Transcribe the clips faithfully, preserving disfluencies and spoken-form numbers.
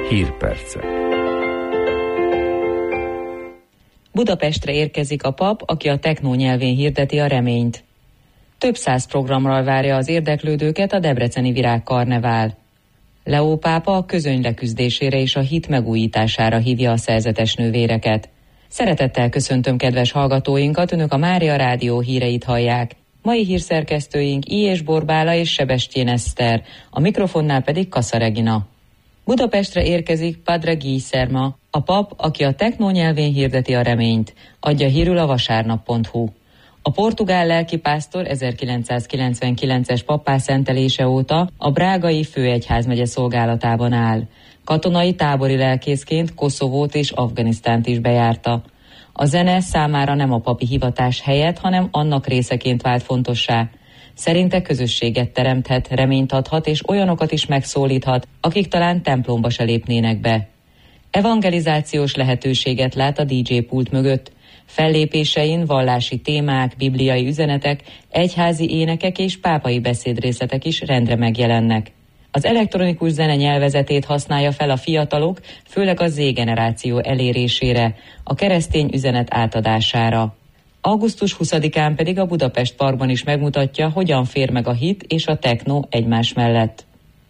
Hírpercek. Budapestre érkezik a pap, aki a technó nyelvén hirdeti a reményt. Több száz programral várja az érdeklődőket a debreceni virágkarnevál. Leó pápa a közöny leküzdésére és a hit megújítására hívja a szerzetes nővéreket. Szeretettel köszöntöm kedves hallgatóinkat, önök a Mária Rádió híreit hallják. Mai hírszerkesztőink I. Borbála és Sebestyén Eszter, a mikrofonnál pedig Kassa Regina. Budapestre érkezik Padre Guillermo, a pap, aki a technó nyelvén hirdeti a reményt, adja hírül a vasárnap pont hu. A portugál lelkipásztor ezerkilencszázkilencvenkilences pappá szentelése óta a brágai főegyházmegye szolgálatában áll. Katonai tábori lelkészként Koszovót és Afganisztánt is bejárta. A zene számára nem a papi hivatás helyett, hanem annak részeként vált fontossá. Szerinte közösséget teremthet, reményt adhat és olyanokat is megszólíthat, akik talán templomba se lépnének be. Evangelizációs lehetőséget lát a dé dzsé pult mögött. Fellépésein vallási témák, bibliai üzenetek, egyházi énekek és pápai beszédrészletek is rendre megjelennek. Az elektronikus zene nyelvezetét használja fel a fiatalok, főleg a Z-generáció elérésére, a keresztény üzenet átadására. augusztus huszadikán pedig a Budapest Parkban is megmutatja, hogyan fér meg a hit és a techno egymás mellett.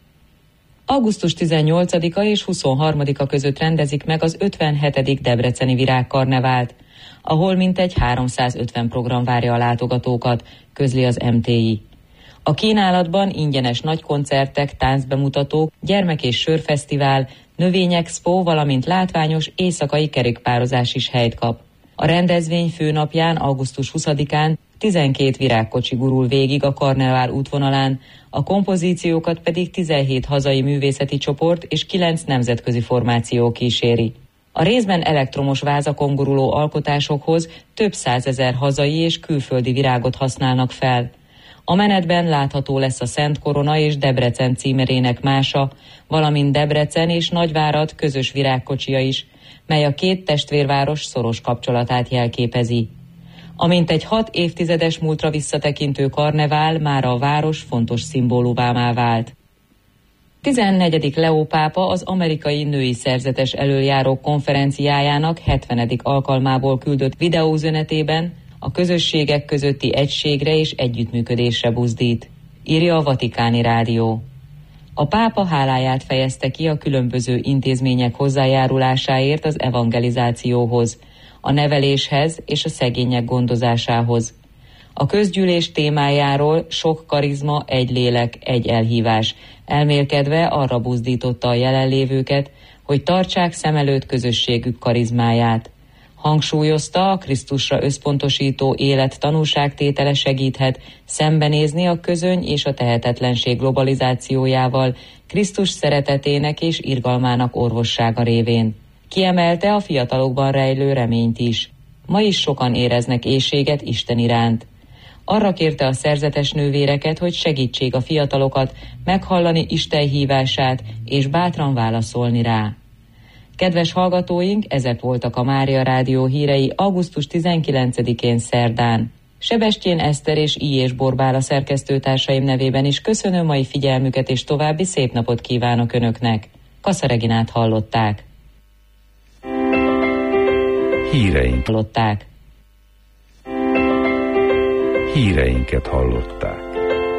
augusztus tizennyolcadika és huszonharmadika között rendezik meg az ötvenhetedik debreceni virágkarnevált, ahol mintegy háromszázötven program várja a látogatókat, közli az em té i. A kínálatban ingyenes nagykoncertek, táncbemutatók, gyermek- és sörfesztivál, növényexpo, valamint látványos éjszakai kerékpározás is helyt kap. A rendezvény főnapján, augusztus huszadikán tizenkét virágkocsi gurul végig a karnevál útvonalán, a kompozíciókat pedig tizenhét hazai művészeti csoport és kilenc nemzetközi formáció kíséri. A részben elektromos vázakon guruló alkotásokhoz több százezer hazai és külföldi virágot használnak fel. A menetben látható lesz a Szent Korona és Debrecen címerének mása, valamint Debrecen és Nagyvárad közös virágkocsia is, mely a két testvérváros szoros kapcsolatát jelképezi. A mintegy hat évtizedes múltra visszatekintő karnevál mára a város fontos szimbólumává vált. tizennegyedik Leó pápa az amerikai női szerzetes elöljárók konferenciájának hetvenedik alkalmából küldött videóüzenetében a közösségek közötti egységre és együttműködésre buzdít, írja a Vatikáni Rádió. A pápa háláját fejezte ki a különböző intézmények hozzájárulásáért az evangelizációhoz, a neveléshez és a szegények gondozásához. A közgyűlés témájáról sok karizma, egy lélek, egy elhívás, elmélkedve arra buzdította a jelenlévőket, hogy tartsák szem előtt közösségük karizmáját. Hangsúlyozta, a Krisztusra összpontosító élet tanúságtétele segíthet szembenézni a közöny és a tehetetlenség globalizációjával, Krisztus szeretetének és irgalmának orvossága révén. Kiemelte a fiatalokban rejlő reményt is. Ma is sokan éreznek éhséget Isten iránt. Arra kérte a szerzetes nővéreket, hogy segítsék a fiatalokat meghallani Isten hívását és bátran válaszolni rá. Kedves hallgatóink, ezek voltak a Mária Rádió hírei augusztus tizenkilencedikén szerdán. Sebestyén Eszter és I. Borbála szerkesztőtársaim nevében is köszönöm mai figyelmüket, és további szép napot kívánok Önöknek. Kassa Reginát hallották. Híreink. Hallották. Híreinket hallották.